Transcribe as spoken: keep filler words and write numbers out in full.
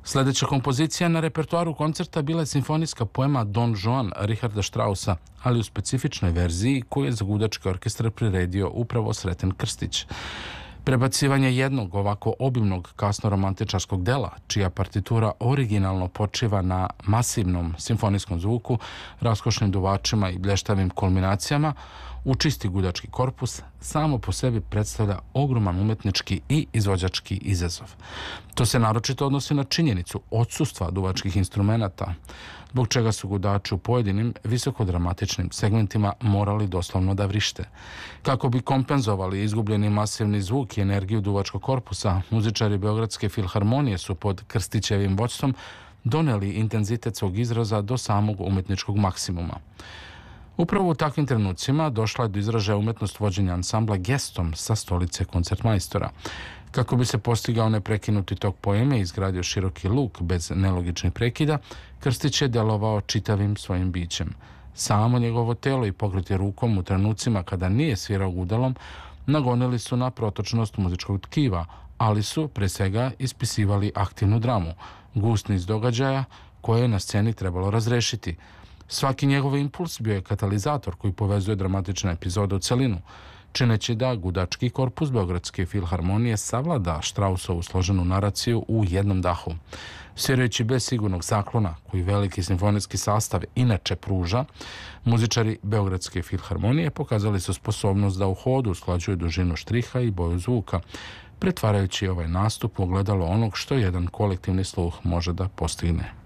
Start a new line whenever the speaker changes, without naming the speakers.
Sljedeća kompozicija na repertoaru koncerta bila je simfonijska poema Don Juan Richarda Straussa, ali u specifičnoj verziji koju je za gudački orkestar priredio upravo Sreten Krstić. Prebacivanje jednog ovako obimnog kasno-romantičarskog dela, čija partitura originalno počiva na masivnom simfonijskom zvuku, raskošnim duvačima i blještavim kulminacijama, u čisti gudački korpus, samo po sebi predstavlja ogroman umetnički i izvođački izazov. To se naročito odnosi na činjenicu odsustva duvačkih instrumenata, zbog čega su gudači u pojedinim visokodramatičnim segmentima morali doslovno da vrište. Kako bi kompenzovali izgubljeni masivni zvuk i energiju duvačkog korpusa, muzičari Beogradske filharmonije su pod Krstićevim vođstvom doneli intenzitet svog izraza do samog umetničkog maksimuma. Upravo u takvim trenucima došla je do izražaja umetnost vođenja ansambla gestom sa stolice koncertmajstora. Kako bi se postigao neprekinuti tok poeme i izgradio široki luk bez nelogičnih prekida, Krstić je delovao čitavim svojim bićem. Samo njegovo telo i pokreti rukom u trenucima kada nije svirao gudalom nagonili su na protočnost muzičkog tkiva, ali su pre svega ispisivali aktivnu dramu, gust niz događaja koje je na sceni trebalo razrešiti. Svaki njegov impuls bio je katalizator koji povezuje dramatične epizode u celinu, čineći da gudački korpus Beogradske filharmonije savlada Straussovu složenu naraciju u jednom dahu. Svirajući bez sigurnog zaklona koji veliki simfonijski sastav inače pruža, muzičari Beogradske filharmonije pokazali su sposobnost da u hodu usklađuju dužinu štriha i boju zvuka, pretvarajući ovaj nastup u ogledalo onog što jedan kolektivni sluh može da postigne.